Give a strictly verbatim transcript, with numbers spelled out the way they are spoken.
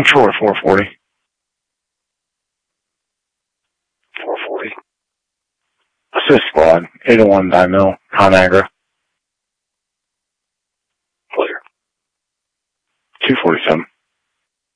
Troy four forty. four forty. Assist squad, eight oh one Dimel, ConAgra. Clear. two forty-seven.